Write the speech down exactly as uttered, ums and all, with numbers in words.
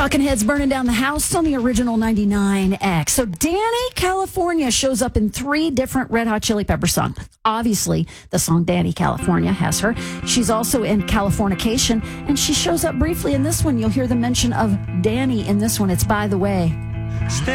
Talking Heads burning down the house on the original ninety-nine X. So Danny California shows up in three different Red Hot Chili Pepper songs. Obviously, the song Danny California has her. She's also in Californication, and she shows up briefly in this one. You'll hear the mention of Danny in this one. It's By the Way. Stay